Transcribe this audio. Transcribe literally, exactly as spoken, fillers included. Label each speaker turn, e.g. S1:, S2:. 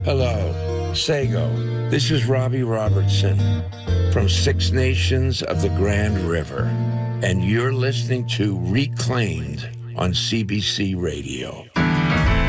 S1: Hello, Sago. This is Robbie Robertson from Six Nations of the Grand River, and you're listening to Reclaimed on C B C Radio.